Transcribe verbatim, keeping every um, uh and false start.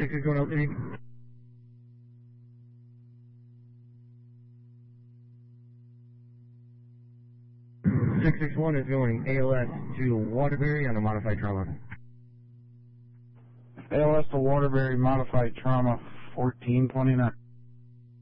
six six one opening. six six one is going A L S to Waterbury on a modified trauma. A L S to Waterbury, modified trauma, fourteen twenty-nine.